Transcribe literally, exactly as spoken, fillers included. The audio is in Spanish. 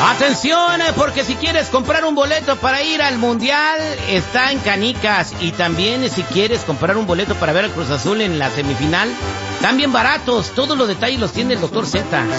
Atención, porque si quieres comprar un boleto para ir al Mundial, está en Canicas. Y también si quieres comprar un boleto para ver a Cruz Azul en la semifinal, están bien baratos. Todos los detalles los tiene el doctor Z.